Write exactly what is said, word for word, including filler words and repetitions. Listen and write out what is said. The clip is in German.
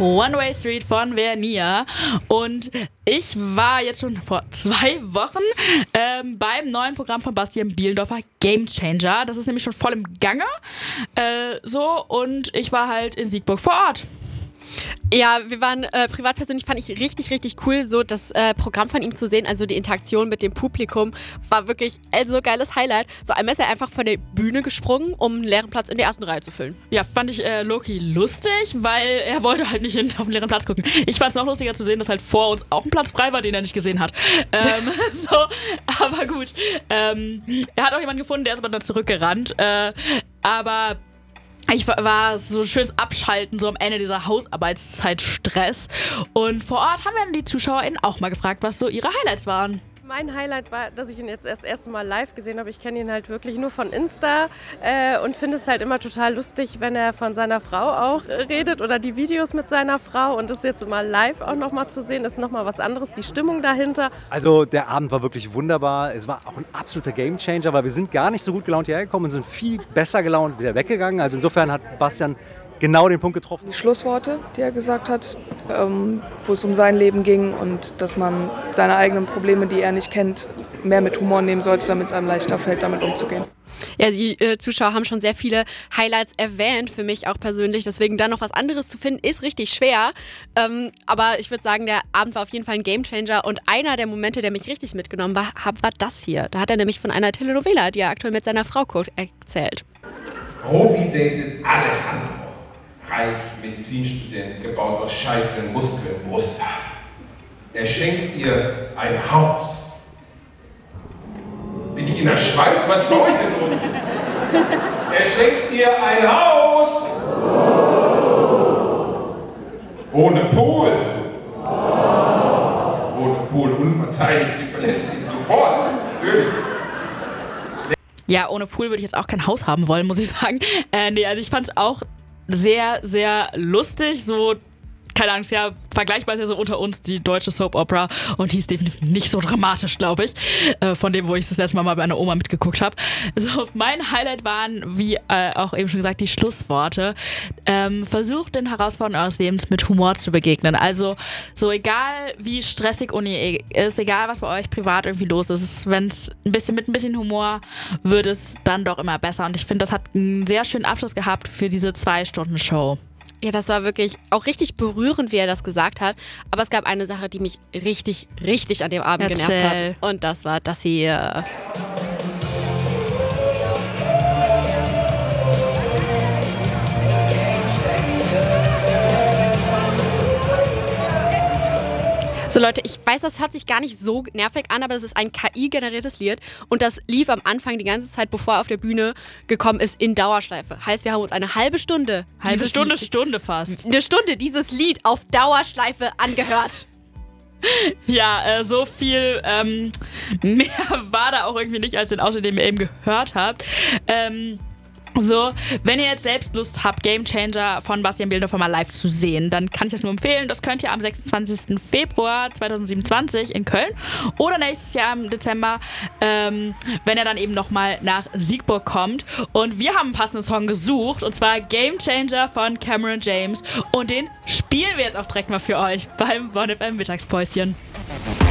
One Way Street von Vernia. Und ich war jetzt schon vor zwei Wochen ähm, beim neuen Programm von Bastian Bielendorfer, Game Changer. Das ist nämlich schon voll im Gange. Äh, so, und ich war halt in Siegburg vor Ort. Ja, wir waren äh, privat persönlich, fand ich richtig, richtig cool, so das äh, Programm von ihm zu sehen, also die Interaktion mit dem Publikum war wirklich ein so geiles Highlight. So einmal ist er einfach von der Bühne gesprungen, um einen leeren Platz in der ersten Reihe zu füllen. Ja, fand ich äh, Loki lustig, weil er wollte halt nicht in, auf den leeren Platz gucken. Ich fand es noch lustiger zu sehen, dass halt vor uns auch ein Platz frei war, den er nicht gesehen hat. Ähm, so, aber gut. Ähm, er hat auch jemanden gefunden, der ist aber dann zurückgerannt. Äh, aber Ich war, war so schönes Abschalten, so am Ende dieser Hausarbeitszeitstress. Und vor Ort haben wir dann die ZuschauerInnen auch mal gefragt, was so ihre Highlights waren. Mein Highlight war, dass ich ihn jetzt erst das erste Mal live gesehen habe. Ich kenne ihn halt wirklich nur von Insta äh, und finde es halt immer total lustig, wenn er von seiner Frau auch äh, redet oder die Videos mit seiner Frau. Und das jetzt mal live auch nochmal zu sehen, ist nochmal was anderes, die Stimmung dahinter. Also der Abend war wirklich wunderbar. Es war auch ein absoluter Gamechanger, weil wir sind gar nicht so gut gelaunt hierher gekommen und sind viel besser gelaunt wieder weggegangen. Also insofern hat Bastian genau den Punkt getroffen. Die Schlussworte, die er gesagt hat, ähm, wo es um sein Leben ging und dass man seine eigenen Probleme, die er nicht kennt, mehr mit Humor nehmen sollte, damit es einem leichter fällt, damit umzugehen. Ja, die äh, Zuschauer haben schon sehr viele Highlights erwähnt, für mich auch persönlich. Deswegen dann noch was anderes zu finden, ist richtig schwer. Ähm, aber ich würde sagen, der Abend war auf jeden Fall ein Gamechanger. Und einer der Momente, der mich richtig mitgenommen war, war das hier. Da hat er nämlich von einer Telenovela, die er aktuell mit seiner Frau guckt, erzählt. Robi datet Alejandro. Reich, Medizinstudent, gebaut aus Scheiteln, Muskeln, Brust. Er schenkt ihr ein Haus. Bin ich in der Schweiz? Was ist bei euch denn los? Er schenkt ihr ein Haus. Ohne Pool. Ohne Pool, unverzeihlich. Sie verlässt ihn sofort. Natürlich. Ja, ohne Pool würde ich jetzt auch kein Haus haben wollen, muss ich sagen. Äh, nee, also ich fand es auch sehr, sehr lustig, so, keine Angst, ja, vergleichbar ist ja so unter uns die deutsche Soap Opera und die ist definitiv nicht so dramatisch, glaube ich, äh, von dem, wo ich das letzte Mal mal bei einer Oma mitgeguckt habe. So, mein Highlight waren, wie äh, auch eben schon gesagt, die Schlussworte. Ähm, versucht den Herausforderungen eures Lebens mit Humor zu begegnen. Also, so egal wie stressig Uni ist, egal was bei euch privat irgendwie los ist, wenn es ein bisschen mit ein bisschen Humor wird es dann doch immer besser. Und ich finde, das hat einen sehr schönen Abschluss gehabt für diese Zwei-Stunden-Show. Ja, das war wirklich auch richtig berührend, wie er das gesagt hat. Aber es gab eine Sache, die mich richtig, richtig an dem Abend Erzähl. genervt hat. Und das war das hier. So Leute, ich weiß, das hört sich gar nicht so nervig an, aber das ist ein K I-generiertes Lied und das lief am Anfang die ganze Zeit, bevor er auf der Bühne gekommen ist, in Dauerschleife. Heißt, wir haben uns eine halbe Stunde, Halbe Stunde, Lied, Stunde fast. eine Stunde dieses Lied auf Dauerschleife angehört. Ja, äh, so viel ähm, mehr war da auch irgendwie nicht als den Ausschnitt, den ihr eben gehört habt. Ähm, So, wenn ihr jetzt selbst Lust habt, Game Changer von Bastian Bielendorfer mal live zu sehen, dann kann ich das nur empfehlen. Das könnt ihr am sechsundzwanzigsten Februar zweitausendsiebenundzwanzig in Köln oder nächstes Jahr im Dezember, ähm, wenn er dann eben nochmal nach Siegburg kommt. Und wir haben einen passenden Song gesucht, und zwar Game Changer von Cameron James. Und den spielen wir jetzt auch direkt mal für euch beim Bonn F M Mittagspäuschen.